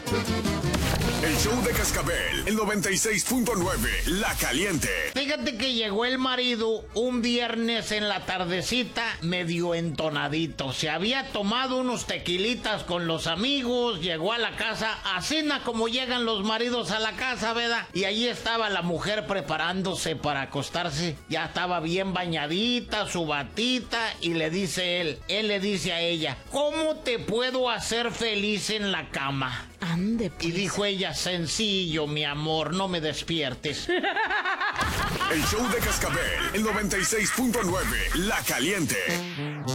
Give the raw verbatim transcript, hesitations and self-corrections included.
El show de Cascabel, el noventa y seis punto nueve, La Caliente. Fíjate que llegó el marido un viernes en la tardecita medio entonadito. Se había tomado unos tequilitas con los amigos, llegó a la casa, así como llegan los maridos a la casa, ¿verdad? Y allí estaba la mujer preparándose para acostarse. Ya estaba bien bañadita, su batita, y le dice él, él le dice a ella, ¿cómo te puedo hacer feliz en la cama? Ande, pues. Y dijo ella, sencillo, mi amor, no me despiertes. El show de Cascabel, el noventa y seis punto nueve, La Caliente.